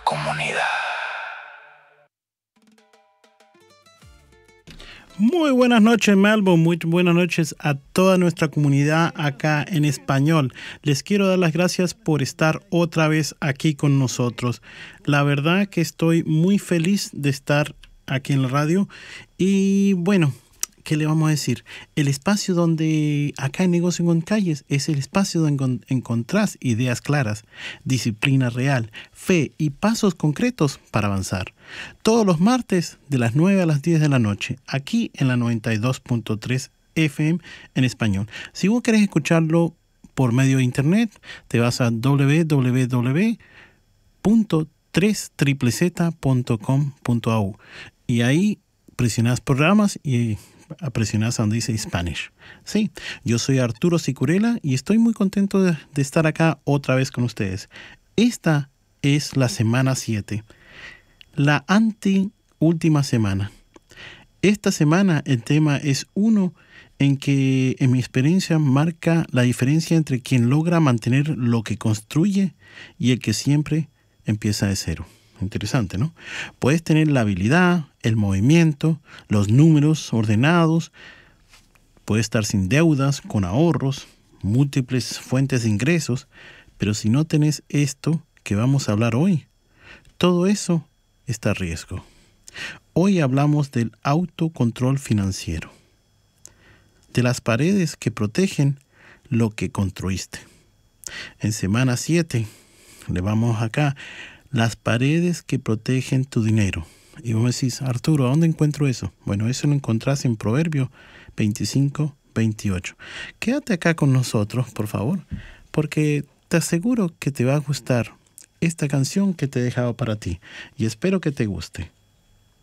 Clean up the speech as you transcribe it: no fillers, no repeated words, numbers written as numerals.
comunidad. Muy buenas noches, Melbourne. Muy buenas noches a toda nuestra comunidad acá en español. Les quiero dar las gracias por estar otra vez aquí con nosotros. La verdad que estoy muy feliz de estar aquí en la radio. Y bueno, ¿qué le vamos a decir? El espacio donde acá en Negocio con Calles es el espacio donde encontrás ideas claras, disciplina real, fe y pasos concretos para avanzar. Todos los martes de las 9 a las 10 de la noche, aquí en la 92.3 FM en español. Si vos querés escucharlo por medio de internet, te vas a www.3ZZZ.com.au y ahí presionás programas y presionás donde dice Spanish. Sí, yo soy Arturo Sicurela y estoy muy contento de estar acá otra vez con ustedes. Esta es la semana 7. La anteúltima semana. Esta semana el tema es uno en que, en mi experiencia, marca la diferencia entre quien logra mantener lo que construye y el que siempre empieza de cero. Interesante, ¿no? Puedes tener la habilidad, el movimiento, los números ordenados, puedes estar sin deudas, con ahorros, múltiples fuentes de ingresos, pero si no tenés esto que vamos a hablar hoy, todo eso está a riesgo. Hoy hablamos del autocontrol financiero, de las paredes que protegen lo que construiste. En semana 7 le vamos acá, las paredes que protegen tu dinero. Y vos me decís, Arturo, ¿a dónde encuentro eso? Bueno, eso lo encontrás en Proverbios 25-28. Quédate acá con nosotros, por favor, porque te aseguro que te va a gustar esta canción que te he dejado para ti y espero que te guste.